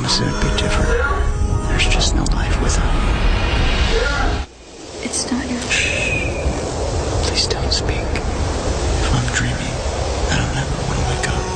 promise it would be different. There's just no life without you. It's not your... Shh. Please don't speak. If I'm dreaming,